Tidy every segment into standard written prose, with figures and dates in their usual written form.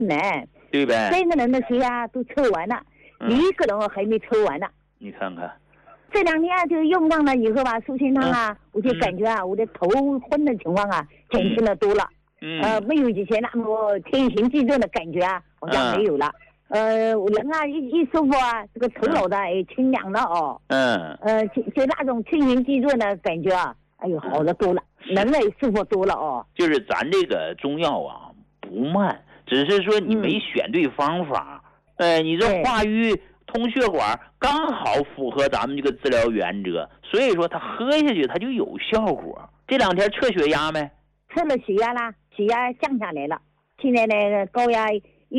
难， 对呗 3个人的血压都测完了，一个人还没测完呢。 你看看， 这2天就用上了以后吧，舒心汤啊，我就感觉啊，我的头昏的情况啊减轻了多了。没有以前那么天旋地转的感觉啊，好像没有了。我人啊一舒服啊，这个头脑的也清凉了哦。就那种天旋地转的感觉啊，哎呦，好的多了，人也舒服多了哦。 就是咱这个中药啊不慢，只是说你没选对方法。你这化瘀通血管刚好符合咱们这个治疗原则，所以说它喝下去它就有效果。这2天测血压没？ 测了血压啦，血压降下来了，现在那个高压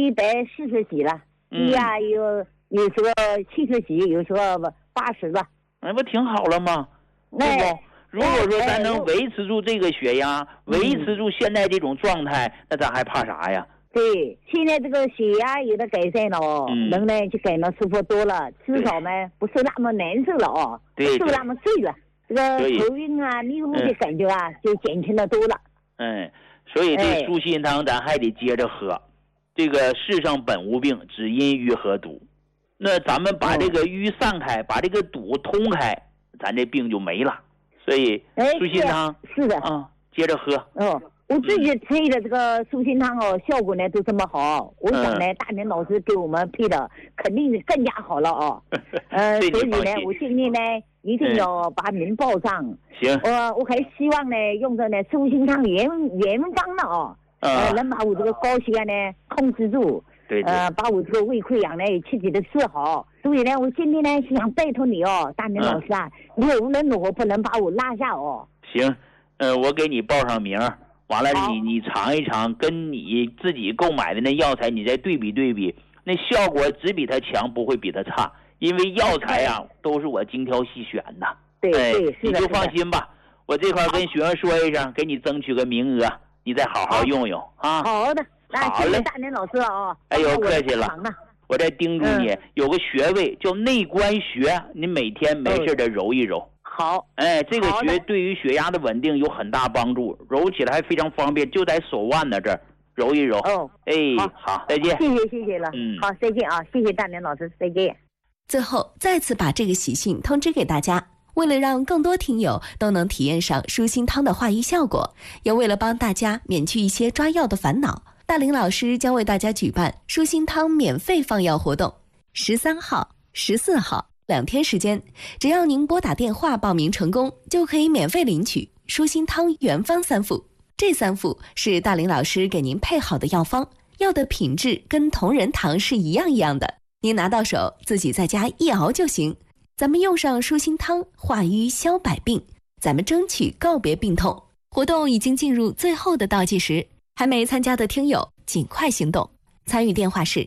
140几了，低压有时候70几，有时候80吧。 那不挺好了吗？对不？如果说咱能维持住这个血压，维持住现在这种状态，那咱还怕啥呀？ 对，现在这个血压有的改善了哦，人呢就感到舒服多了，至少呢不是那么难受了哦，不受那么醉了，这个头晕啊、迷糊的感觉啊就减轻了多了。 所以这舒心汤咱还得接着喝。这个世上本无病，只因淤和堵。那咱们把这个淤散开，把这个堵通开，咱这病就没了。所以舒心汤是的接着喝。 我自己配的这个舒心汤哦，效果呢都这么好，我想呢，大年老师给我们配的肯定是更加好了哦。所以呢，我今天呢一定要把名报上。 行。 我还希望呢，用着呢舒心汤原方的哦，能把我这个高血压呢控制住。 对。 把我这个胃溃疡呢也彻底的治好。所以呢，我今天呢想拜托你哦，大年老师啊，你无论如何不能把我落下哦。 行，我给你报上名。完了你尝一尝，跟你自己购买的那药材你再对比对比，那效果只比它强，不会比它差，因为药材啊都是我精挑细选的。 对， 你就放心吧，我这块跟学生说一声，给你争取个名额，你再好好用用啊。 好的，那谢谢大年老师啊。 哎呦，客气了。我再叮嘱你，有个穴位叫内关穴，你每天没事的揉一揉。 好， 这个穴对于血压的稳定有很大帮助，揉起来还非常方便，就在手腕的这儿揉一揉。好，再见。 谢谢了。好，再见啊，谢谢大年老师，再见。 最后再次把这个喜讯通知给大家，为了让更多听友都能体验上舒心汤的化瘀效果，也为了帮大家免去一些抓药的烦恼，大林老师将为大家举办舒心汤免费放药活动，13号、14号。2天时间，只要您拨打电话报名成功，就可以免费领取舒心汤原方3副。这3副是大林老师给您配好的药方，药的品质跟同仁堂是一样的，您拿到手自己在家一熬就行。咱们用上舒心汤，化瘀消百病，咱们争取告别病痛。活动已经进入最后的倒计时，还没参加的听友尽快行动。参与电话是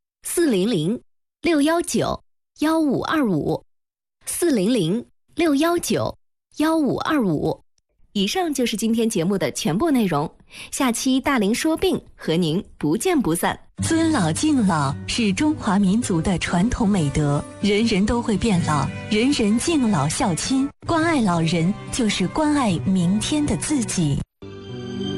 400-619-1525，400-619-1525。以上就是今天节目的全部内容，下期大林说病和您不见不散。 尊老敬老是中华民族的传统美德，人人都会变老，人人敬老孝亲，关爱老人就是关爱明天的自己。